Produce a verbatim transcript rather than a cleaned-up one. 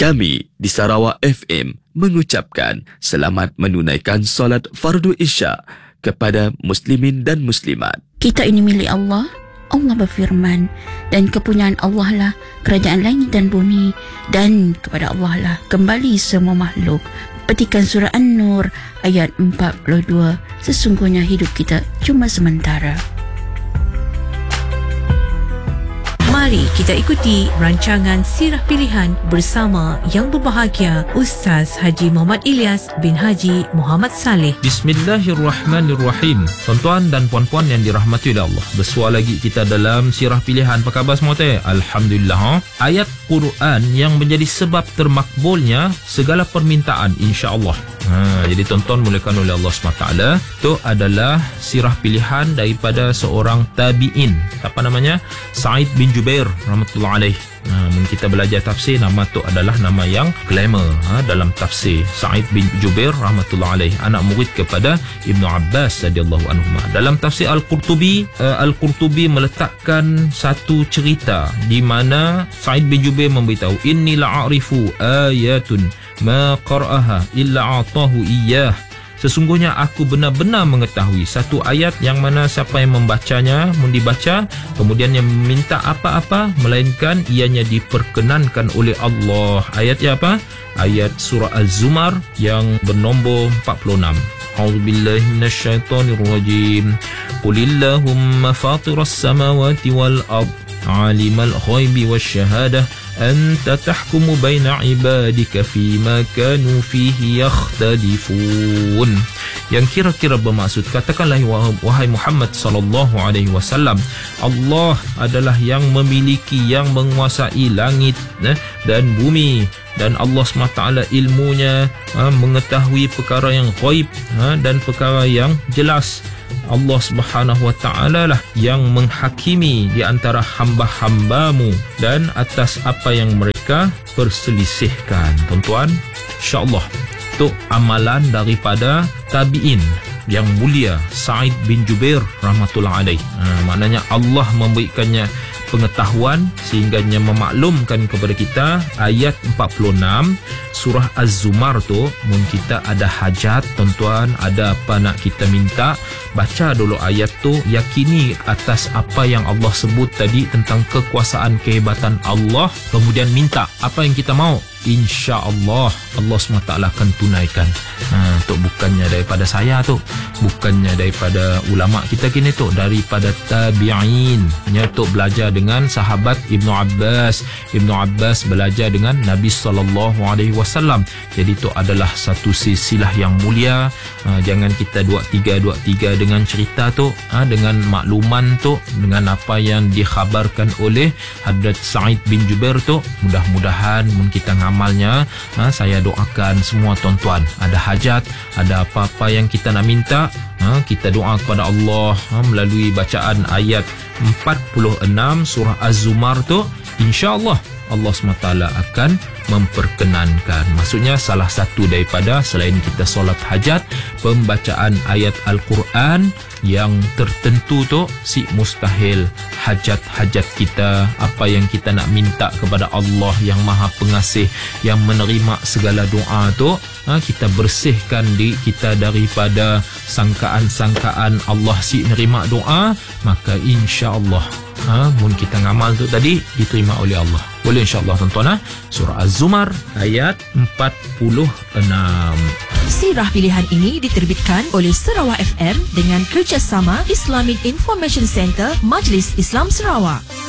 Kami di Sarawak F M mengucapkan selamat menunaikan solat fardu Isya kepada muslimin dan muslimat. Kita ini milik Allah. Allah berfirman, dan kepunyaan Allah lah kerajaan langit dan bumi, dan kepada Allah lah kembali semua makhluk. Petikan surah An-Nur ayat empat puluh dua. Sesungguhnya hidup kita cuma sementara. Mari kita ikuti rancangan Sirah Pilihan bersama yang berbahagia Ustaz Haji Muhammad Ilyas bin Haji Muhammad Saleh. Bismillahirrahmanirrahim. Tuan-tuan dan puan-puan yang dirahmati oleh Allah, bersua lagi kita dalam Sirah Pilihan. Apa khabar semua teh? Alhamdulillah. Ha? Ayat Quran yang menjadi sebab termakbulnya segala permintaan, insya-Allah. Ha, jadi tonton mulakan oleh Allah subhanahu wa taala. Itu adalah sirah pilihan daripada seorang tabi'in. Apa namanya? Sa'id bin Jubair rahmatullahi alaih. Ha, kita belajar tafsir, nama tu adalah nama yang glamour ha, dalam tafsir. Sa'id bin Jubair rahmatullahi alaih, anak murid kepada Ibnu Abbas radhiyallahu anhuma. Dalam tafsir Al-Qurtubi, uh, Al-Qurtubi meletakkan satu cerita di mana Sa'id bin Jubair memberitahu, inni la'arifu ayatun ma qara'aha illa atahu iyyah. Sesungguhnya aku benar-benar mengetahui satu ayat yang mana siapa yang membacanya, membaca, kemudian yang meminta apa-apa, melainkan ianya diperkenankan oleh Allah. Ayatnya apa? Ayat surah Az-Zumar yang bernombor empat puluh enam. A'udzubillahi minasyaitonirrajim. Qulillahumma fatiras samawati wal ard, alimal ghaibi wasyahadah, anta tahkumu baina ibadika fima kanu fihi yakhtalifun. Yang kira-kira bermaksud, katakanlah wahai Muhammad sallallahu alaihi wasallam, Allah adalah yang memiliki, yang menguasai langit eh, dan bumi, dan Allah subhanahu wa taala ilmunya ha, mengetahui perkara yang ghaib ha, dan perkara yang jelas. Allah subhanahu wa ta'ala lah yang menghakimi di antara hamba-hambamu dan atas apa yang mereka perselisihkan. Tuan-tuan, insya-Allah itu amalan daripada tabi'in yang mulia Sa'id bin Jubair rahmatullah alaih. Ha, maknanya Allah memberikannya pengetahuan sehingganya memaklumkan kepada kita ayat empat puluh enam surah Az-Zumar tu. Mun kita ada hajat, tuan-tuan, ada apa nak kita minta, baca dulu ayat tu, yakini atas apa yang Allah sebut tadi tentang kekuasaan kehebatan Allah, kemudian minta apa yang kita mau, insya-Allah Allah subhanahu wa taala akan tunaikan. Ha, tu bukannya daripada saya tu, bukannya daripada ulama kita kini tu, daripada tabi'in. Nya tu belajar dengan sahabat Ibnu Abbas. Ibnu Abbas belajar dengan Nabi sallallahu alaihi wasallam. Jadi itu adalah satu silsilah yang mulia. Ha, jangan kita dua tiga dua tiga dengan cerita tu, ha, dengan makluman tu, dengan apa yang dikhabarkan oleh Hadrat Sa'id bin Jubair tu. Mudah-mudahan mun kita ngamalnya, ha, saya doakan semua tuan-tuan ada hajat, ada apa-apa yang kita nak minta, ha, kita doa kepada Allah ha, melalui bacaan ayat empat puluh enam surah Az-Zumar tu, insya-Allah Allah subhanahu wa taala akan memperkenankan. Maksudnya salah satu daripada, selain kita solat hajat, pembacaan ayat Al-Quran yang tertentu tu si mustahil hajat-hajat kita, apa yang kita nak minta kepada Allah yang Maha Pengasih, yang menerima segala doa tu, ha, kita bersihkan diri kita daripada sangkaan-sangkaan Allah si nerima doa, maka insya-Allah ha, mun kita ngamal tu tadi diterima oleh Allah. Boleh insya-Allah tuan-tuan ha? Surah Az-Zumar ayat empat puluh enam. Sirah Pilihan ini diterbitkan oleh Sarawak F M dengan kerjasama Islamic Information Center Majlis Islam Sarawak.